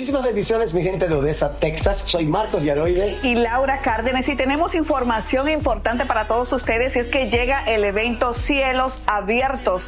Muchísimas bendiciones, mi gente de Odessa, Texas. Soy Marcos Yaroide y Laura Cárdenas, y tenemos información importante para todos ustedes, y es que llega el evento Cielos Abiertos.